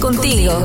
contigo.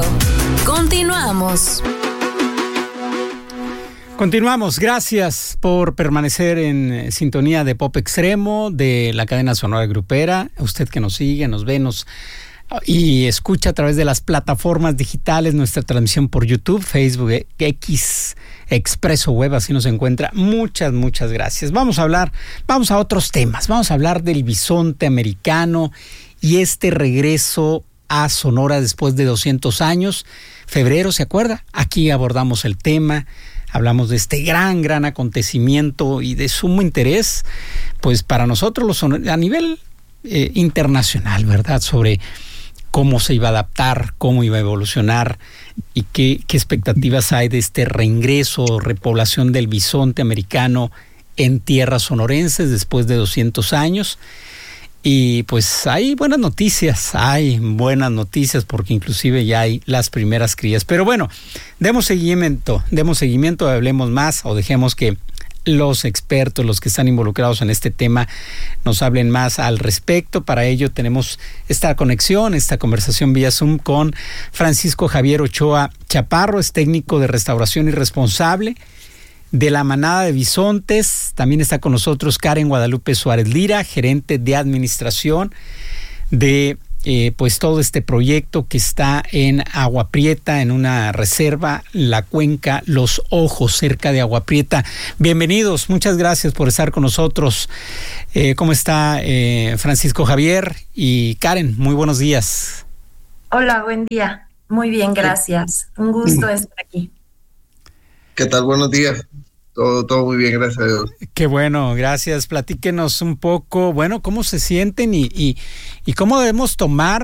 Continuamos. Gracias por permanecer en sintonía de Pop Extremo, de la cadena Sonora Grupera. Usted que nos sigue, nos ve, y escucha a través de las plataformas digitales, nuestra transmisión por YouTube, Facebook, X, Expreso Web, así nos encuentra. Muchas gracias. Vamos a otros temas. Vamos a hablar del bisonte americano y este regreso a Sonora después de 200 años. Febrero, ¿se acuerda? Aquí abordamos el tema. Hablamos de este gran acontecimiento y de sumo interés, pues para nosotros a nivel internacional, ¿verdad? Sobre cómo se iba a adaptar, cómo iba a evolucionar y qué expectativas hay de este reingreso o repoblación del bisonte americano en tierras sonorenses después de 200 años. Y pues hay buenas noticias porque inclusive ya hay las primeras crías. Pero bueno, demos seguimiento, hablemos más o dejemos que los expertos, los que están involucrados en este tema, nos hablen más al respecto. Para ello tenemos esta conversación vía Zoom con Francisco Javier Ochoa Chaparro, es técnico de restauración y responsable de la manada de bisontes. También está con nosotros Karen Guadalupe Suárez Lira, gerente de administración de pues todo este proyecto que está en Agua Prieta, en una reserva, la cuenca Los Ojos, cerca de Agua Prieta. Bienvenidos, muchas gracias por estar con nosotros. ¿Cómo está Francisco Javier y Karen? Muy buenos días. Hola, buen día. Muy bien, gracias. Un gusto estar aquí. ¿Qué tal? Buenos días. Todo muy bien, gracias a Dios. Qué bueno, gracias. Platíquenos un poco, cómo se sienten y cómo debemos tomar